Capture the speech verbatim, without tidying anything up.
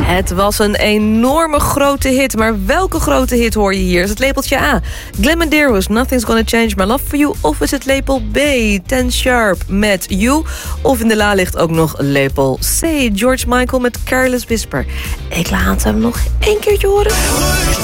Het was een enorme grote hit, maar welke grote hit hoor je hier? Is het lepeltje A, Glenn Medeiros, Nothing's Gonna Change My Love For You? Of is het lepel B, Ten Sharp met You? Of in de la ligt ook nog lepel C, George Michael met Careless Whisper. Ik laat hem nog één keertje horen.